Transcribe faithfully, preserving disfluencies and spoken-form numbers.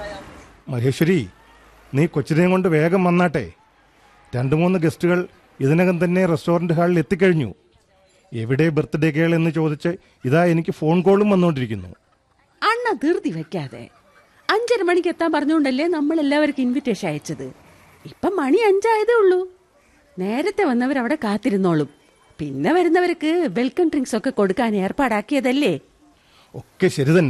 മഹേശ്വരി, നീ കൊച്ചിനെയും കൊണ്ട് വേഗം വന്നാട്ടെ. രണ്ട് മൂന്ന് ഗസ്റ്റുകൾ ഇതിനകം തന്നെ റെസ്റ്റോറൻറ്റ് ഹാളിൽ എത്തിക്കഴിഞ്ഞു. എവിടെ ബർത്ത്ഡേ കേൾ എന്ന് ചോദിച്ച് ഇതാ എനിക്ക് ഫോൺ കോളും വന്നുകൊണ്ടിരിക്കുന്നു. അണ്ണ ധൃതി വെക്കാതെ, അഞ്ചര മണിക്ക് എത്താൻ പറഞ്ഞുകൊണ്ടല്ലേ നമ്മൾ എല്ലാവർക്കും ഇൻവിറ്റേഷൻ അയച്ചത്. ഇപ്പം മണി അഞ്ചായതേ ഉള്ളൂ. നേരത്തെ വന്നവരവിടെ കാത്തിരുന്നോളും. പിന്നെ വരുന്നവർക്ക് വെൽക്കം ഡ്രിങ്ക്സ് ഒക്കെ കൊടുക്കാൻ ഏർപ്പാടാക്കിയതല്ലേ. ഒക്കെ ശരി തന്നെ.